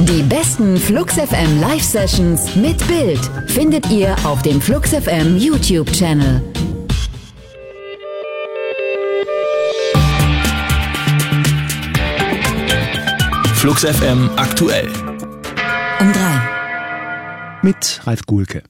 Die besten Flux FM Live-Sessions mit Bild findet ihr auf dem Flux FM YouTube-Channel. Flux FM aktuell. Um 3. Mit Ralf Guhlke.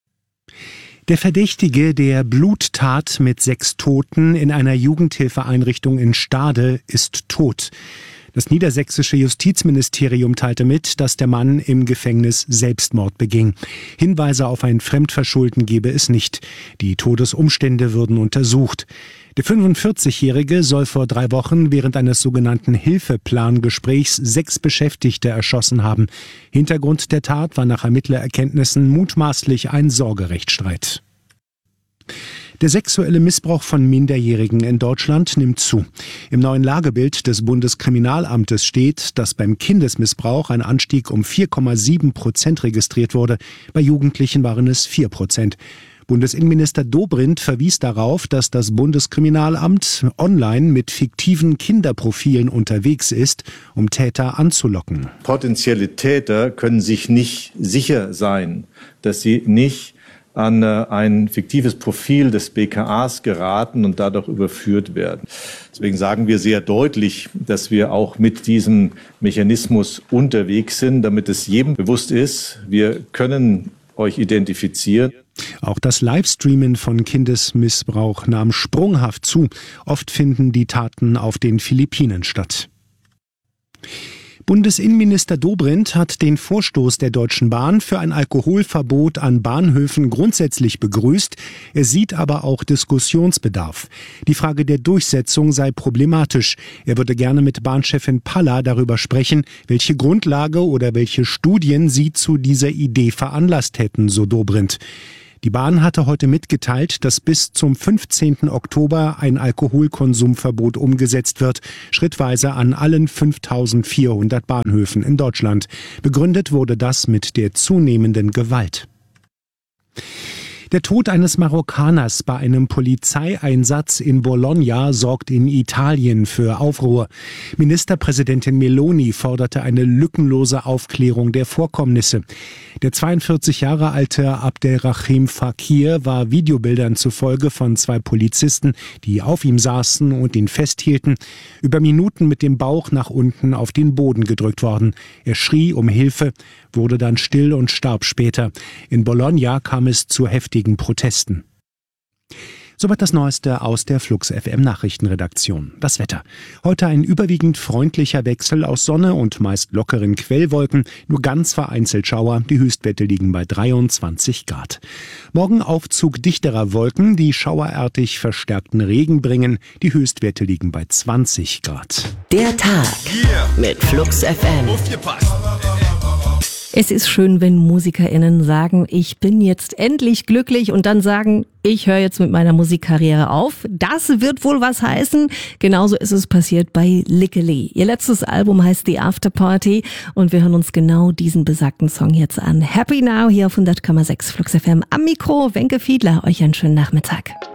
Der Verdächtige der Bluttat mit 6 Toten in einer Jugendhilfeeinrichtung in Stade ist tot. Das niedersächsische Justizministerium teilte mit, dass der Mann im Gefängnis Selbstmord beging. Hinweise auf ein Fremdverschulden gebe es nicht. Die Todesumstände würden untersucht. Der 45-Jährige soll vor 3 Wochen während eines sogenannten Hilfeplangesprächs 6 Beschäftigte erschossen haben. Hintergrund der Tat war nach Ermittlererkenntnissen mutmaßlich ein Sorgerechtsstreit. Der sexuelle Missbrauch von Minderjährigen in Deutschland nimmt zu. Im neuen Lagebild des Bundeskriminalamtes steht, dass beim Kindesmissbrauch ein Anstieg um 4,7% registriert wurde. Bei Jugendlichen waren es 4%. Bundesinnenminister Dobrindt verwies darauf, dass das Bundeskriminalamt online mit fiktiven Kinderprofilen unterwegs ist, um Täter anzulocken. Potenzielle Täter können sich nicht sicher sein, dass sie nicht an ein fiktives Profil des BKAs geraten und dadurch überführt werden. Deswegen sagen wir sehr deutlich, dass wir auch mit diesem Mechanismus unterwegs sind, damit es jedem bewusst ist, wir können euch identifizieren. Auch das Livestreamen von Kindesmissbrauch nahm sprunghaft zu. Oft finden die Taten auf den Philippinen statt. Bundesinnenminister Dobrindt hat den Vorstoß der Deutschen Bahn für ein Alkoholverbot an Bahnhöfen grundsätzlich begrüßt. Er sieht aber auch Diskussionsbedarf. Die Frage der Durchsetzung sei problematisch. Er würde gerne mit Bahnchefin Palla darüber sprechen, welche Grundlage oder welche Studien sie zu dieser Idee veranlasst hätten, so Dobrindt. Die Bahn hatte heute mitgeteilt, dass bis zum 15. Oktober ein Alkoholkonsumverbot umgesetzt wird, schrittweise an allen 5.400 Bahnhöfen in Deutschland. Begründet wurde das mit der zunehmenden Gewalt. Der Tod eines Marokkaners bei einem Polizeieinsatz in Bologna sorgt in Italien für Aufruhr. Ministerpräsidentin Meloni forderte eine lückenlose Aufklärung der Vorkommnisse. Der 42 Jahre alte Abdelrahim Fakir war Videobildern zufolge von 2 Polizisten, die auf ihm saßen und ihn festhielten, über Minuten mit dem Bauch nach unten auf den Boden gedrückt worden. Er schrie um Hilfe, wurde dann still und starb später. In Bologna kam es zu heftigen Protesten. Soweit das Neueste aus der Flux FM Nachrichtenredaktion. Das Wetter. Heute ein überwiegend freundlicher Wechsel aus Sonne und meist lockeren Quellwolken, nur ganz vereinzelt Schauer. Die Höchstwerte liegen bei 23 Grad. Morgen Aufzug dichterer Wolken, die schauerartig verstärkten Regen bringen. Die Höchstwerte liegen bei 20 Grad. Der Tag mit Flux FM. Es ist schön, wenn MusikerInnen sagen, ich bin jetzt endlich glücklich und dann sagen, ich höre jetzt mit meiner Musikkarriere auf. Das wird wohl was heißen. Genauso ist es passiert bei Lickely. Ihr letztes Album heißt The After Party und wir hören uns genau diesen besagten Song jetzt an. Happy Now hier auf 100,6 Flux FM. Am Mikro Wenke Fiedler. Euch einen schönen Nachmittag.